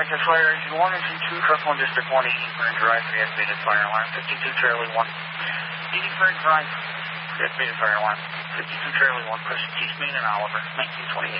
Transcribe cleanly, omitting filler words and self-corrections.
American Fire Engine 1, Engine 2, Truck 1, District 1, Edinburgh Drive, reactivated fire alarm. 52 Charlie 1. Edinburgh Drive, reactivated fire alarm. 52 Charlie 1, Chris Eastman and Oliver, 1928.